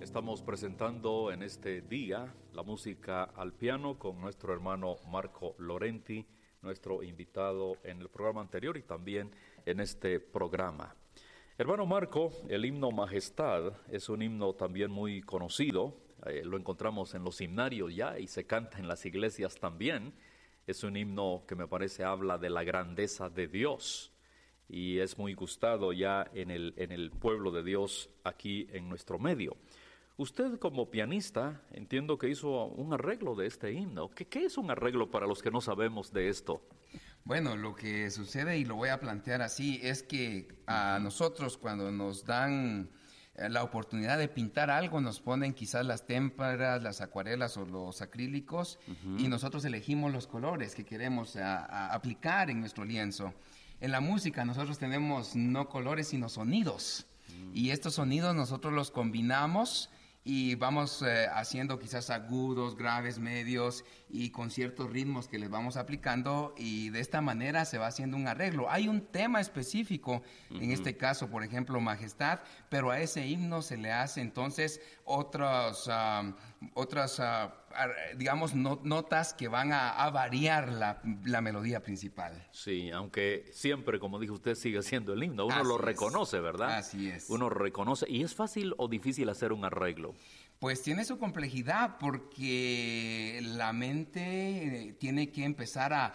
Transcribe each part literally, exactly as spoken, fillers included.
Estamos presentando en este día la música al piano con nuestro hermano Marco Lorenti, nuestro invitado en el programa anterior y también en este programa. Hermano Marco, el himno Majestad es un himno también muy conocido, eh, lo encontramos en los himnarios ya y se canta en las iglesias también. Es un himno que me parece habla de la grandeza de Dios y es muy gustado ya en el, en el pueblo de Dios aquí en nuestro medio. Usted como pianista entiendo que hizo un arreglo de este himno. ¿Qué, qué es un arreglo para los que no sabemos de esto? Bueno, lo que sucede, y lo voy a plantear así, es que a nosotros cuando nos dan la oportunidad de pintar algo, nos ponen quizás las témparas, las acuarelas o los acrílicos, uh-huh. y nosotros elegimos los colores que queremos a, a aplicar en nuestro lienzo. En la música nosotros tenemos no colores sino sonidos, uh-huh. y estos sonidos nosotros los combinamos y vamos eh, haciendo quizás agudos, graves, medios y con ciertos ritmos que les vamos aplicando, y de esta manera se va haciendo un arreglo. Hay un tema específico, uh-huh. en este caso, por ejemplo, Majestad, pero a ese himno se le hace entonces otros, uh, otras, uh, digamos, no, notas que van a, a variar la, la melodía principal. Sí, aunque siempre, como dijo usted, sigue siendo el himno. Uno Así lo es. reconoce, ¿verdad? Así es. Uno reconoce. ¿Y es fácil o difícil hacer un arreglo? Pues tiene su complejidad porque la mente tiene que empezar a,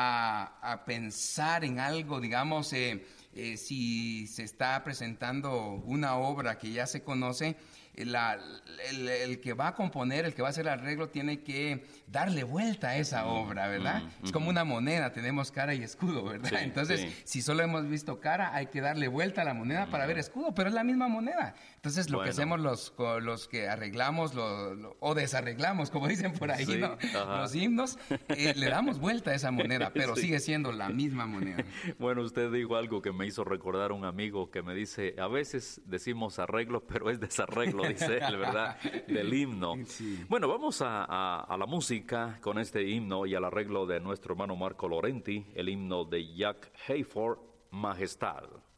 a, a pensar en algo, digamos, eh, eh, si se está presentando una obra que ya se conoce, la, el, el que va a componer, el que va a hacer el arreglo, tiene que darle vuelta a esa mm, obra, ¿verdad? Mm, es mm, como una moneda, tenemos cara y escudo, ¿verdad? Sí, Entonces, sí. si solo hemos visto cara, hay que darle vuelta a la moneda mm. para ver escudo, pero es la misma moneda. Entonces, lo bueno. que hacemos los, los que arreglamos lo, lo, o desarreglamos, como dicen por ahí, sí, ¿no? Los himnos, eh, le damos vuelta a esa moneda, pero sí. sigue siendo la misma moneda. Bueno, usted dijo algo que me hizo recordar a un amigo que me dice, a veces decimos arreglo, pero es desarreglo, dice él, ¿verdad? Del himno. Sí. Bueno, vamos a, a, a la música con este himno y al arreglo de nuestro hermano Marco Lorenti, el himno de Jack Hayford, Majestad.